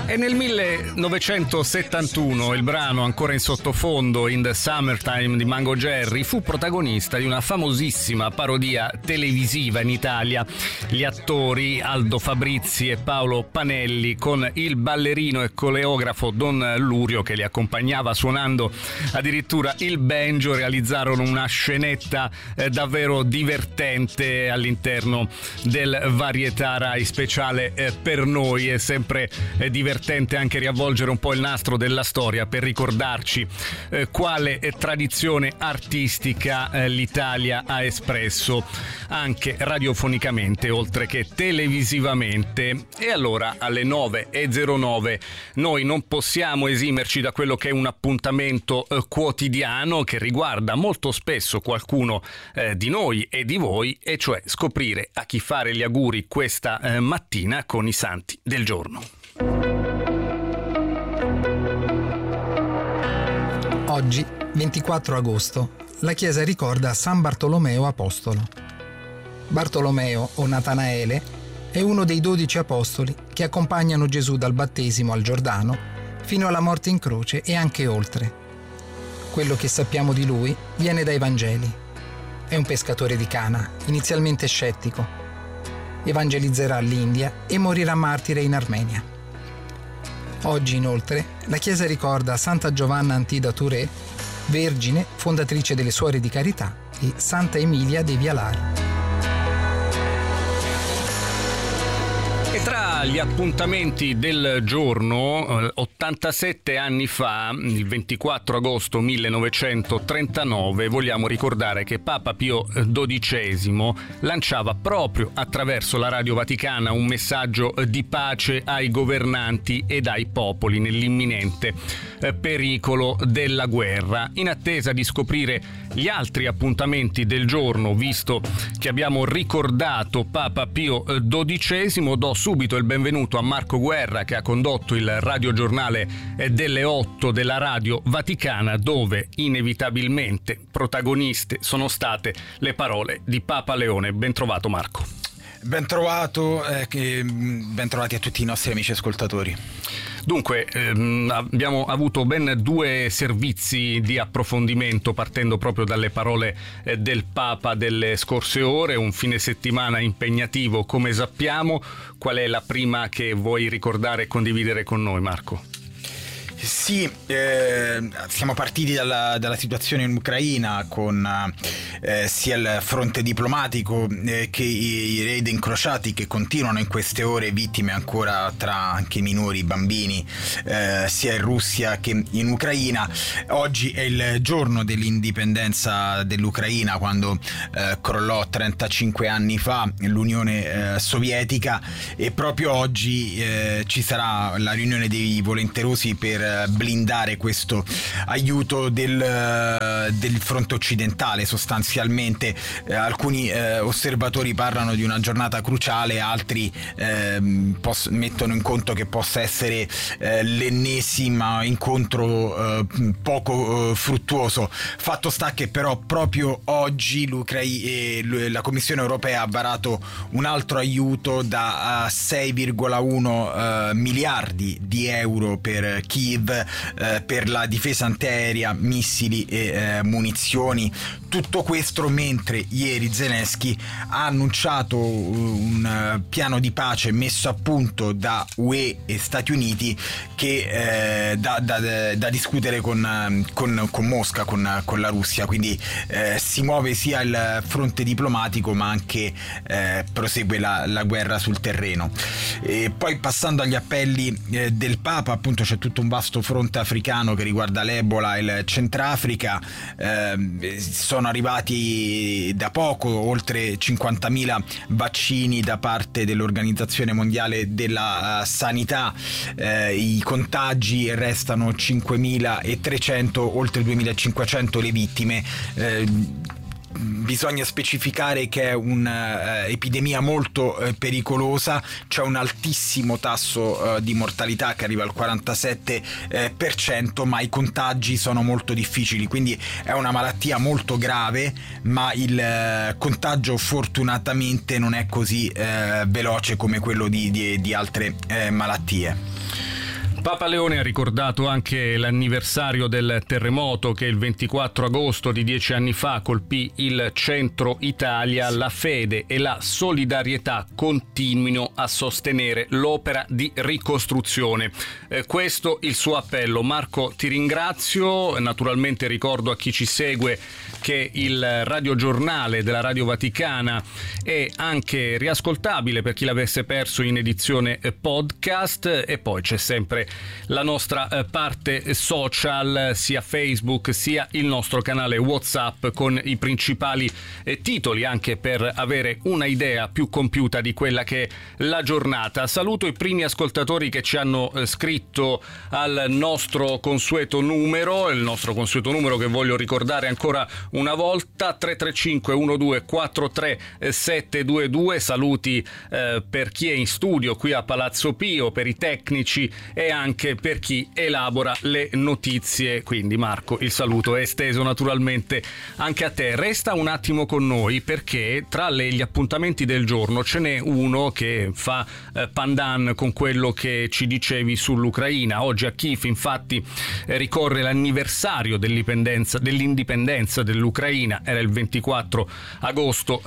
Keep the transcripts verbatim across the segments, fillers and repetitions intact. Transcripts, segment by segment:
E nel millenovecentosettantuno il brano, ancora in sottofondo, In the Summertime di Mango Jerry, fu protagonista di una famosissima parodia televisiva in Italia. Gli attori Aldo Fabrizi e Paolo Panelli, con il ballerino e coreografo Don Lurio che li accompagnava suonando addirittura il banjo, realizzarono una scenetta eh, davvero divertente all'interno del Varietà Rai speciale eh, per noi. È sempre eh, divertente anche riavvolgere un po' il nastro della storia per ricordarci eh, quale eh, tradizione artistica eh, l'Italia ha espresso anche radiofonicamente oltre che televisivamente. E allora alle nove e zero nove noi non possiamo esimerci da quello che è un appuntamento eh, quotidiano che riguarda molto spesso qualcuno eh, di noi e di voi, e cioè scoprire a chi fare gli auguri questa eh, mattina con i santi del giorno. Oggi, ventiquattro agosto, la Chiesa ricorda San Bartolomeo Apostolo. Bartolomeo, o Natanaele, è uno dei dodici apostoli che accompagnano Gesù dal battesimo al Giordano fino alla morte in croce e anche oltre. Quello che sappiamo di lui viene dai Vangeli. È un pescatore di Cana, inizialmente scettico. Evangelizzerà l'India e morirà martire in Armenia. Oggi, inoltre, la Chiesa ricorda Santa Giovanna Antida Touré, vergine, fondatrice delle Suore di Carità, e Santa Emilia dei Vialari. E tra gli appuntamenti del giorno, ottantasette anni fa, il ventiquattro agosto millenovecentotrentanove, vogliamo ricordare che Papa Pio dodicesimo lanciava proprio attraverso la Radio Vaticana un messaggio di pace ai governanti ed ai popoli nell'imminente pericolo della guerra. In attesa di scoprire gli altri appuntamenti del giorno, visto che abbiamo ricordato Papa Pio dodicesimo, do subito il benvenuto a Marco Guerra, che ha condotto il radiogiornale delle otto della Radio Vaticana, dove inevitabilmente protagoniste sono state le parole di Papa Leone. Ben trovato, Marco. Ben trovato, eh, che, ben trovati a tutti i nostri amici ascoltatori. Dunque, ehm, abbiamo avuto ben due servizi di approfondimento partendo proprio dalle parole eh, del Papa delle scorse ore, un fine settimana impegnativo come sappiamo. Qual è la prima che vuoi ricordare e condividere con noi, Marco? Sì, eh, siamo partiti dalla, dalla situazione in Ucraina con eh, sia il fronte diplomatico eh, che i raid incrociati che continuano in queste ore, vittime ancora tra anche minori, bambini, eh, sia in Russia che in Ucraina. Oggi è il giorno dell'indipendenza dell'Ucraina, quando eh, crollò trentacinque anni fa l'Unione eh, Sovietica, e proprio oggi eh, ci sarà la riunione dei volenterosi per blindare questo aiuto del, del fronte occidentale. Sostanzialmente eh, alcuni eh, osservatori parlano di una giornata cruciale, altri eh, poss- mettono in conto che possa essere eh, l'ennesimo incontro eh, poco eh, fruttuoso. Fatto sta che però proprio oggi l'Ucraina e la Commissione europea ha varato un altro aiuto da sei virgola uno eh, miliardi di euro per Kiev, Eh, per la difesa antiaerea, missili e eh, munizioni. Tutto questo mentre ieri Zelensky ha annunciato un uh, piano di pace messo a punto da U E e Stati Uniti, che eh, da, da, da discutere con, con, con Mosca, con, con la Russia. Quindi eh, si muove sia il fronte diplomatico ma anche eh, prosegue la, la guerra sul terreno. E poi, passando agli appelli eh, del Papa, appunto c'è tutto un vasto fronte africano che riguarda l'Ebola e il Centrafrica. Eh, sono arrivati da poco oltre cinquantamila vaccini da parte dell'Organizzazione Mondiale della Sanità. Eh, i contagi restano cinquemilatrecento, oltre duemilacinquecento le vittime. Eh, Bisogna specificare che è un'epidemia molto eh, pericolosa, c'è un altissimo tasso eh, di mortalità che arriva al quarantasette per cento, ma i contagi sono molto difficili, quindi è una malattia molto grave, ma il eh, contagio fortunatamente non è così eh, veloce come quello di, di, di altre eh, malattie. Papa Leone ha ricordato anche l'anniversario del terremoto che il ventiquattro agosto di dieci anni fa colpì il centro Italia. La fede e la solidarietà continuino a sostenere l'opera di ricostruzione. Eh, questo il suo appello. Marco, ti ringrazio. Naturalmente ricordo a chi ci segue che il radiogiornale della Radio Vaticana è anche riascoltabile per chi l'avesse perso in edizione podcast, e poi c'è sempre la nostra parte social, sia Facebook sia il nostro canale WhatsApp con i principali titoli, anche per avere una idea più compiuta di quella che è la giornata. Saluto i primi ascoltatori che ci hanno scritto al nostro consueto numero, il nostro consueto numero che voglio ricordare ancora una volta, tre tre cinque uno due quattro tre sette due due. Saluti eh, per chi è in studio qui a Palazzo Pio, per i tecnici e anche per chi elabora le notizie. Quindi Marco, il saluto è esteso naturalmente anche a te. Resta un attimo con noi, perché tra le, gli appuntamenti del giorno ce n'è uno che fa eh, pandan con quello che ci dicevi sull'Ucraina. Oggi a Kiev infatti eh, ricorre l'anniversario dell'indipendenza, dell'indipendenza dell'Ucraina. Era il ventiquattro agosto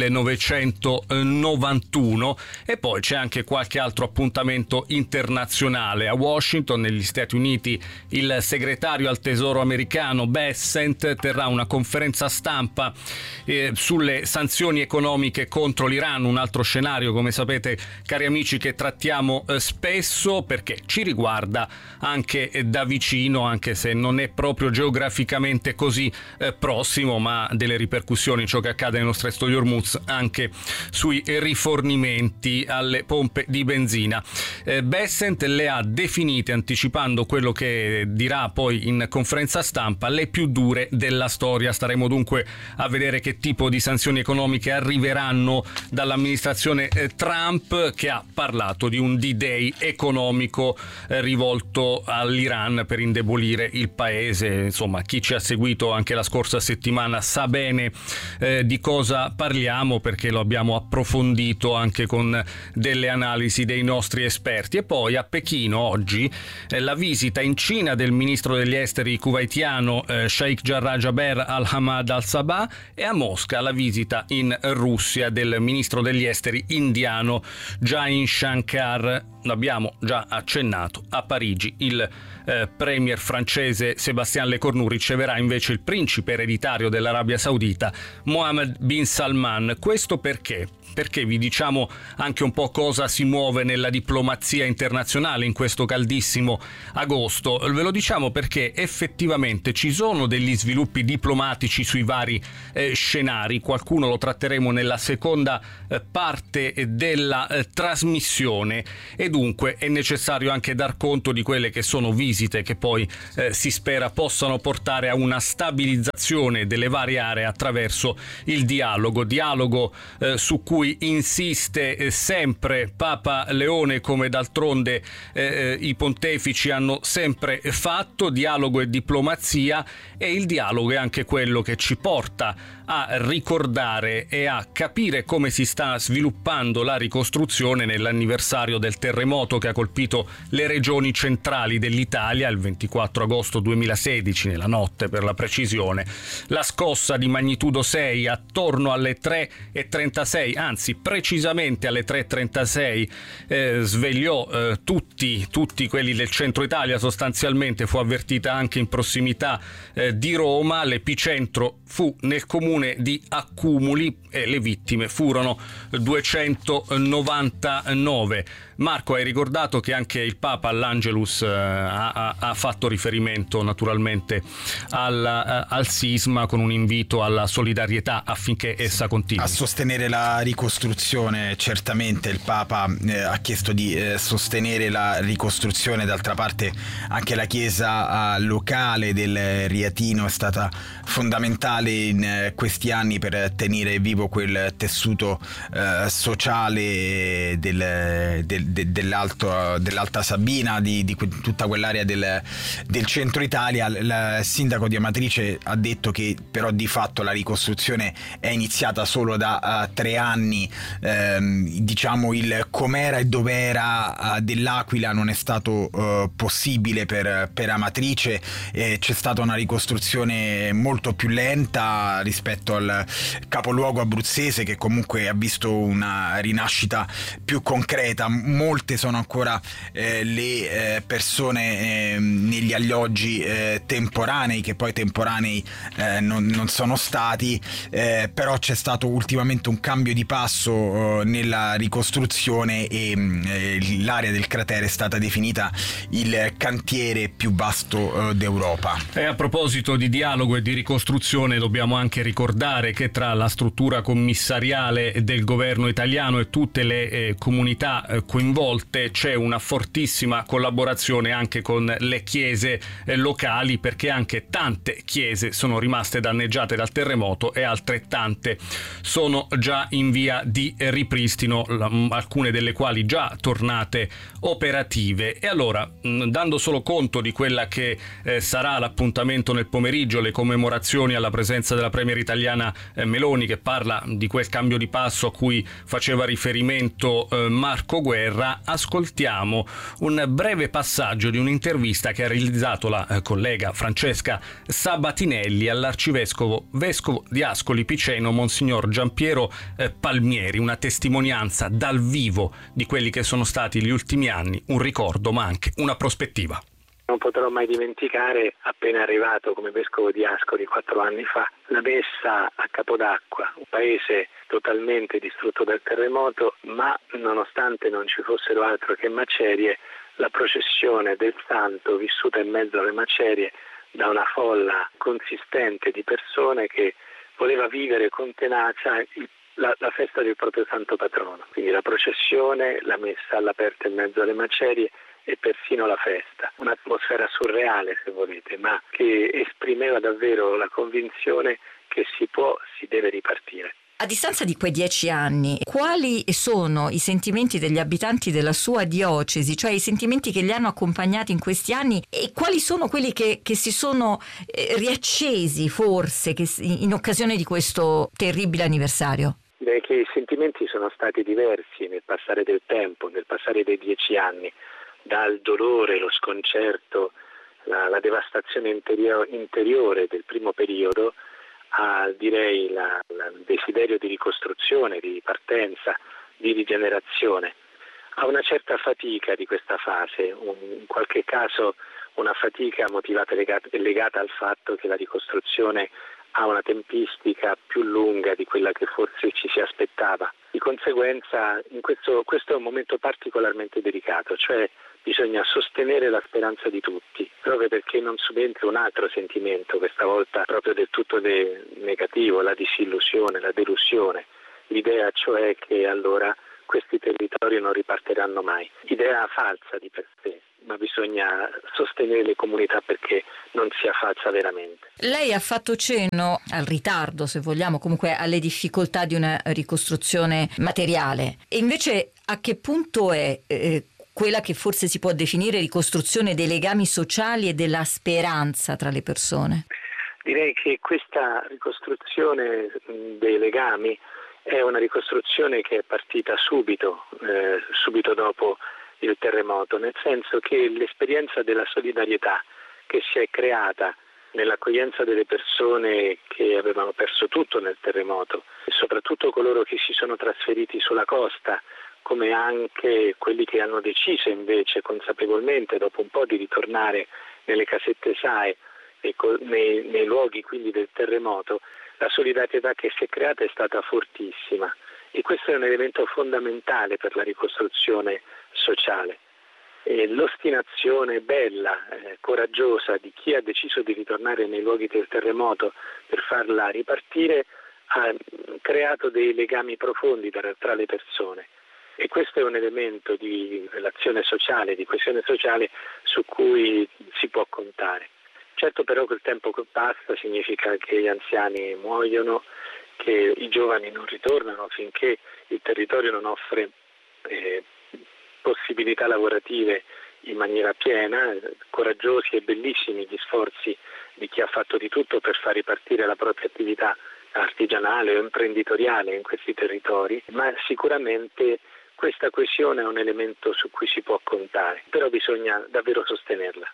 millenovecentonovantuno, e poi c'è anche qualche altro appuntamento internazionale. A Washington, negli Stati Uniti, il segretario al Tesoro americano Bessent terrà una conferenza stampa eh, sulle sanzioni economiche contro l'Iran, un altro scenario, come sapete cari amici, che trattiamo eh, spesso perché ci riguarda anche eh, da vicino, anche se non è proprio geograficamente così eh, prossimo, ma delle ripercussioni ciò che accade nello Stretto di Hormuz anche sui rifornimenti alle pompe di benzina. Eh, Bessent le ha definite, anticipando quello che dirà poi in conferenza stampa, le più dure della storia. Staremo dunque a vedere che tipo di sanzioni economiche arriveranno dall'amministrazione eh, Trump, che ha parlato di un D-Day economico eh, rivolto all'Iran per indebolire il paese. Insomma, chi ci ha seguito anche la scorsa settimana sa bene eh, di cosa parliamo, perché lo abbiamo approfondito anche con delle analisi dei nostri esperti. E poi a Pechino oggi eh, la visita in Cina del ministro degli esteri kuwaitiano eh, Sheikh Jarrah Jaber Al-Hamad Al-Sabah, e a Mosca la visita in Russia del ministro degli esteri indiano Jain Shankar. L'abbiamo già accennato. A Parigi il eh, premier francese Sébastien Lecornu riceverà invece il principe ereditario dell'Arabia Saudita Mohammed bin Salman. Questo perché? Perché vi diciamo anche un po' cosa si muove nella diplomazia internazionale in questo caldissimo agosto. Ve lo diciamo perché effettivamente ci sono degli sviluppi diplomatici sui vari eh, scenari. Qualcuno lo tratteremo nella seconda eh, parte della eh, trasmissione, e dunque è necessario anche dar conto di quelle che sono visite che poi eh, si spera possano portare a una stabilizzazione delle varie aree attraverso il dialogo, dialogo eh, su cui insiste sempre Papa Leone, come d'altronde eh, i pontefici hanno sempre fatto. Dialogo e diplomazia, e il dialogo è anche quello che ci porta a ricordare e a capire come si sta sviluppando la ricostruzione nell'anniversario del terremoto che ha colpito le regioni centrali dell'Italia il ventiquattro agosto duemilasedici, nella notte per la precisione. La scossa di magnitudo sei attorno alle tre e trentasei, anzi precisamente alle tre e trentasei, eh, svegliò eh, tutti, tutti quelli del centro Italia sostanzialmente. Fu avvertita anche in prossimità eh, di Roma. L'epicentro fu nel comune di Accumuli e le vittime furono duecentonovantanove. Marco, hai ricordato che anche il Papa all'Angelus eh, ha, ha fatto riferimento naturalmente al, eh, al sisma, con un invito alla solidarietà affinché essa continui. A sostenere la ricostruzione. Certamente il Papa eh, ha chiesto di eh, sostenere la ricostruzione. D'altra parte anche la Chiesa eh, locale del Riatino è stata fondamentale in eh, questi anni per tenere vivo quel tessuto eh, sociale del, del De, dell'alto, dell'Alta Sabina, di, di tutta quell'area del, del centro Italia. Il sindaco di Amatrice ha detto che però di fatto la ricostruzione è iniziata solo da uh, tre anni anni ehm, diciamo il com'era e dov'era dell'Aquila non è stato eh, possibile per, per Amatrice, e c'è stata una ricostruzione molto più lenta rispetto al capoluogo abruzzese, che comunque ha visto una rinascita più concreta. Molte sono ancora eh, le eh, persone eh, negli alloggi eh, temporanei, che poi temporanei eh, non, non sono stati, eh, però c'è stato ultimamente un cambio di passo eh, nella ricostruzione e eh, l'area del cratere è stata definita il cantiere più vasto eh, d'Europa. E a proposito di dialogo e di ricostruzione, dobbiamo anche ricordare che tra la struttura commissariale del governo italiano e tutte le eh, comunità eh, coinvolte c'è una fortissima collaborazione anche con le chiese eh, locali, perché anche tante chiese sono rimaste danneggiate dal terremoto e altrettante sono già in via di ripristino, alcune delle quali già tornate operative. E allora, dando solo conto di quella che eh, sarà l'appuntamento nel pomeriggio, le commemorazioni alla presenza della premier italiana eh, Meloni, che parla di quel cambio di passo a cui faceva riferimento eh, Marco Guerra, ascoltiamo un breve passaggio di un'intervista che ha realizzato la eh, collega Francesca Sabatinelli all'arcivescovo vescovo di Ascoli Piceno, Monsignor Giampiero eh, Palmieri, una testimonianza dal vivo di quelli che sono stati gli ultimi anni, un ricordo ma anche una prospettiva. Non potrò mai dimenticare, appena arrivato come vescovo di Ascoli quattro anni fa, la messa a Capodacqua, un paese totalmente distrutto dal terremoto, ma nonostante non ci fossero altro che macerie, la processione del santo vissuta in mezzo alle macerie da una folla consistente di persone che voleva vivere con tenacia il La, la festa del proprio santo patrono, quindi la processione, la messa all'aperto in mezzo alle macerie e persino la festa. Un'atmosfera surreale, se volete, ma che esprimeva davvero la convinzione che si può, si deve ripartire. A distanza di quei dieci anni, quali sono i sentimenti degli abitanti della sua diocesi, cioè i sentimenti che li hanno accompagnati in questi anni, e quali sono quelli che, che si sono eh, riaccesi forse che, in occasione di questo terribile anniversario? Beh, che i sentimenti sono stati diversi nel passare del tempo, nel passare dei dieci anni, dal dolore, lo sconcerto, la, la devastazione interio, interiore del primo periodo, a direi la, la, il desiderio di ricostruzione, di ripartenza, di rigenerazione, a una certa fatica di questa fase, un, in qualche caso una fatica motivata e legata, legata al fatto che la ricostruzione ha una tempistica più lunga di quella che forse ci si aspettava. Di conseguenza in questo, questo è un momento particolarmente delicato, cioè bisogna sostenere la speranza di tutti, proprio perché non subentra un altro sentimento, questa volta proprio del tutto de- negativo, la disillusione, la delusione, l'idea cioè che allora questi territori non ripartiranno mai. Idea falsa di per sé, ma bisogna sostenere le comunità perché non sia falsa veramente. Lei ha fatto cenno al ritardo, se vogliamo, comunque alle difficoltà di una ricostruzione materiale. E invece a che punto è eh, quella che forse si può definire ricostruzione dei legami sociali e della speranza tra le persone? Direi che questa ricostruzione dei legami è una ricostruzione che è partita subito, eh, subito dopo il terremoto, nel senso che l'esperienza della solidarietà che si è creata nell'accoglienza delle persone che avevano perso tutto nel terremoto, e soprattutto coloro che si sono trasferiti sulla costa, come anche quelli che hanno deciso invece consapevolmente dopo un po' di ritornare nelle casette S A E e nei, nei luoghi quindi del terremoto, la solidarietà che si è creata è stata fortissima, e questo è un elemento fondamentale per la ricostruzione sociale. E l'ostinazione bella, eh, coraggiosa di chi ha deciso di ritornare nei luoghi del terremoto per farla ripartire ha creato dei legami profondi tra, tra le persone, e questo è un elemento di relazione sociale, di coesione sociale su cui si può contare. Certo, però, che il tempo che passa significa che gli anziani muoiono, che i giovani non ritornano finché il territorio non offre eh, possibilità lavorative in maniera piena. Coraggiosi e bellissimi gli sforzi di chi ha fatto di tutto per far ripartire la propria attività artigianale o imprenditoriale in questi territori, ma sicuramente questa coesione è un elemento su cui si può contare, però bisogna davvero sostenerla.